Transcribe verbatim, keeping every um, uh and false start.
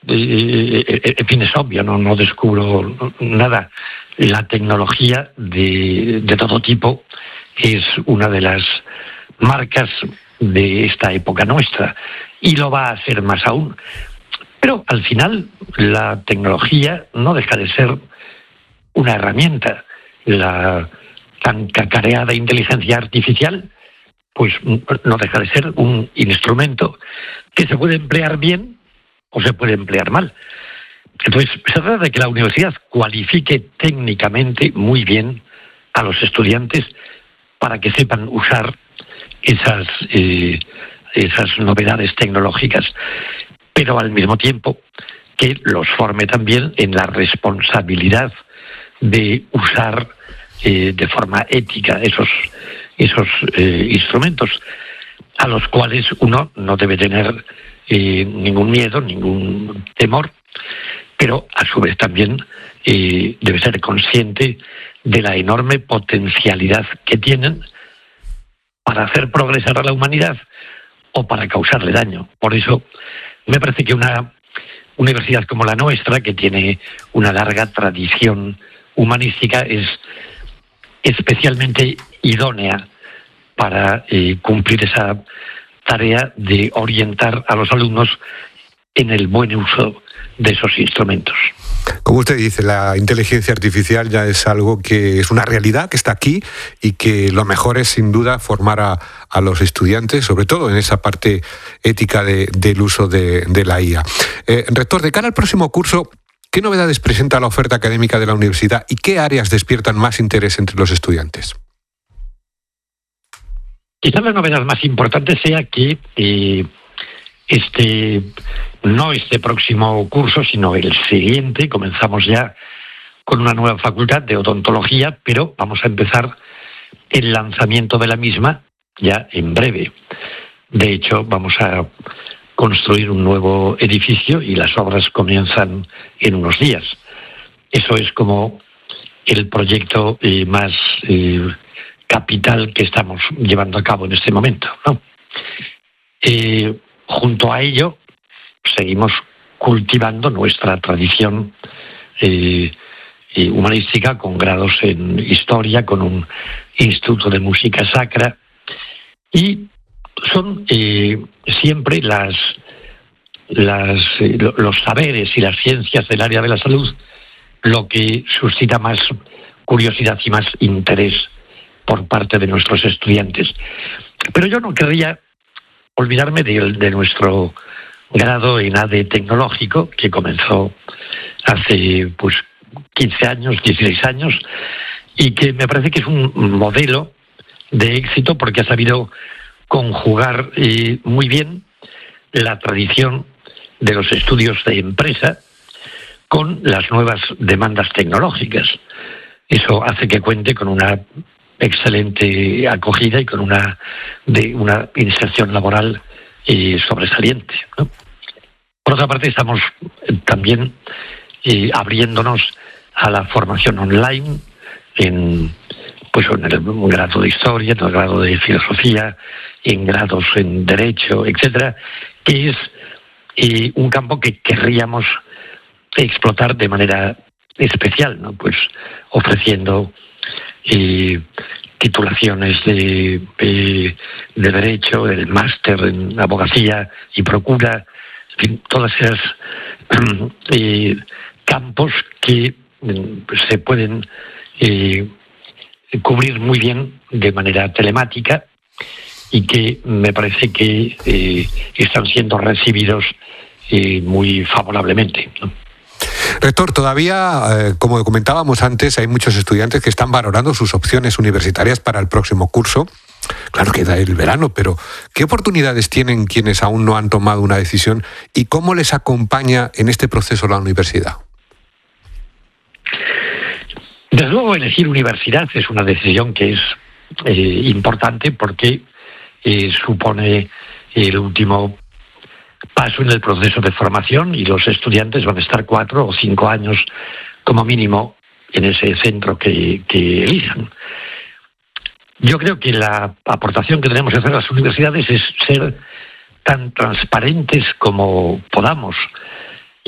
eh, eh, en fin, es obvio, no, no descubro nada. La tecnología de, de todo tipo es una de las marcas de esta época nuestra, y lo va a ser más aún. Pero al final la tecnología no deja de ser una herramienta. La tan cacareada inteligencia artificial pues no deja de ser un instrumento que se puede emplear bien o se puede emplear mal. Entonces, se trata de que la universidad cualifique técnicamente muy bien a los estudiantes para que sepan usar esas, eh, esas novedades tecnológicas, pero al mismo tiempo que los forme también en la responsabilidad de usar eh, de forma ética esos, esos eh, instrumentos, a los cuales uno no debe tener eh, ningún miedo, ningún temor, pero a su vez también eh, debe ser consciente de la enorme potencialidad que tienen para hacer progresar a la humanidad o para causarle daño. Por eso me parece que una universidad como la nuestra, que tiene una larga tradición humanística, es especialmente idónea para eh, cumplir esa tarea de orientar a los alumnos en el buen uso de esos instrumentos. Como usted dice, la inteligencia artificial ya es algo que es una realidad, que está aquí, y que lo mejor es sin duda formar a, a los estudiantes, sobre todo en esa parte ética de, del uso de, de la I A. Eh, rector, de cara al próximo curso, ¿qué novedades presenta la oferta académica de la universidad y qué áreas despiertan más interés entre los estudiantes? Quizás la novedad más importante sea que eh, este no este próximo curso, sino el siguiente, comenzamos ya con una nueva facultad de odontología, pero vamos a empezar el lanzamiento de la misma ya en breve. De hecho, vamos a construir un nuevo edificio y las obras comienzan en unos días. Eso es como el proyecto eh, más eh, capital que estamos llevando a cabo en este momento, ¿no? Eh, junto a ello, seguimos cultivando nuestra tradición eh, eh, humanística con grados en historia, con un instituto de música sacra, y son eh, siempre las, las eh, los saberes y las ciencias del área de la salud lo que suscita más curiosidad y más interés por parte de nuestros estudiantes. Pero yo no querría olvidarme de, de nuestro grado en A D E tecnológico, que comenzó hace pues quince años, dieciséis años, y que me parece que es un modelo de éxito porque ha sabido conjugar eh, muy bien la tradición de los estudios de empresa con las nuevas demandas tecnológicas. Eso hace que cuente con una excelente acogida y con una de una inserción laboral eh, sobresaliente, ¿no? Por otra parte, estamos también eh, abriéndonos a la formación online en pues en el grado de historia, en el grado de filosofía, en grados en derecho, etcétera, que es eh, un campo que querríamos explotar de manera especial, ¿no? Pues ofreciendo eh, titulaciones de, de, de derecho, el máster en abogacía y procura, en fin, todas esas eh, campos que eh, se pueden eh, cubrir muy bien de manera telemática y que me parece que eh, están siendo recibidos eh, muy favorablemente, ¿no? Rector, todavía, eh, como comentábamos antes, hay muchos estudiantes que están valorando sus opciones universitarias para el próximo curso. Claro que da el verano, pero ¿qué oportunidades tienen quienes aún no han tomado una decisión y cómo les acompaña en este proceso la universidad? Desde luego, elegir universidad es una decisión que es eh, importante porque eh, supone el último paso en el proceso de formación y los estudiantes van a estar cuatro o cinco años como mínimo en ese centro que, que elijan. Yo creo que la aportación que tenemos que hacer a las universidades es ser tan transparentes como podamos